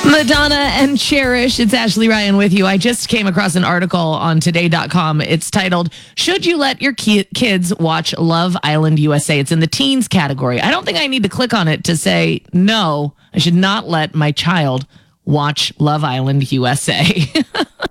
Madonna and Cherish. It's Ashley Ryan with you. I just came across an article on today.com. It's titled, Should You Let Your Kids Watch Love Island USA? It's in the teens category. I don't think I need to click on it to say, no, I should not let my child watch Love Island USA.